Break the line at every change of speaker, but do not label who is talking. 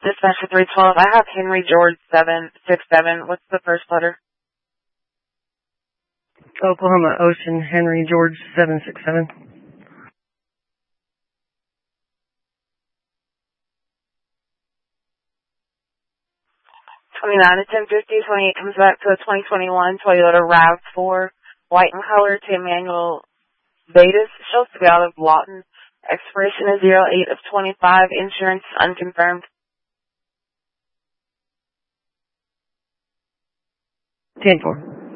Dispatch 312. I have Henry George 767. What's the first letter?
Oklahoma Ocean Henry George 767.
29 to 1050. 28 comes back to a 2021 Toyota RAV4, white in color, to Emmanuel Betas. Shows to be out of Lawton. Expiration is 08 of 25. Insurance unconfirmed.
10-4.